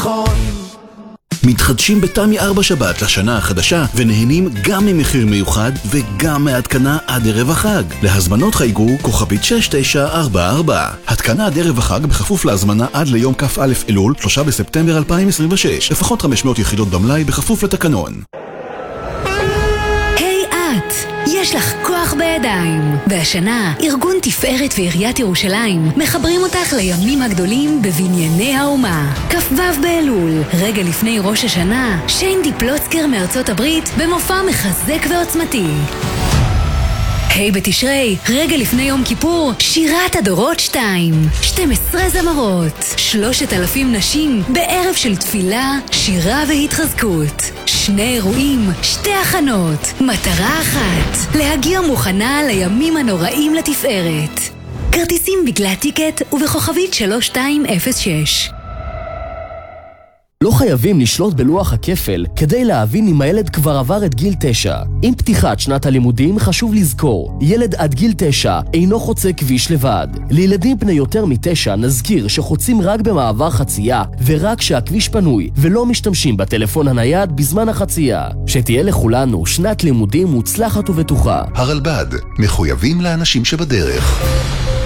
נכון. מתחדשים בתמי 4 שבת לשנה החדשה ונהנים גם ממחיר מיוחד וגם מהתקנה עד ערב החג. להזמנות חייגו כוכבית 6944. התקנה עד ערב החג בכפוף להזמנה עד ליום כ"א אלול 3 בספטמבר 2026. לפחות 500 יחידות במלאי בכפוף לתקנון. היי את, יש לך כוח בידיים. והשנה ארגון תפארת ועיריית ירושלים מחברים אותך לימים הגדולים בבנייני האומה. כ"ו באלול, רגע לפני ראש השנה, שיינדי פלוצקר מארצות הברית במופע מחזק ועוצמתי. היי בתשרי, רגע לפני יום כיפור, שירת הדורות 2, 12 זמרות, 3,000 נשים בערב של תפילה, שירה והתחזקות. 2 אירועים, 2 הכנות, מטרה אחת, להגיע מוכנה לימים הנוראים לתפארת. כרטיסים בגלל טיקט ובכוכבית 3206. לא חייבים לשלוט בלוח הכפל כדי להבין אם הילד כבר עבר את גיל 9. עם פתיחת שנת הלימודים חשוב לזכור, ילד עד גיל 9 אינו חוצה כביש לבד. לילדים בני יותר מ9 נזכיר שחוצים רק במעבר חצייה ורק שהכביש פנוי ולא משתמשים בטלפון הנייד בזמן החצייה. שתהיה לכולנו שנת לימודים מוצלחת ובטוחה. הרלב"ד, מחויבים לאנשים שבדרך.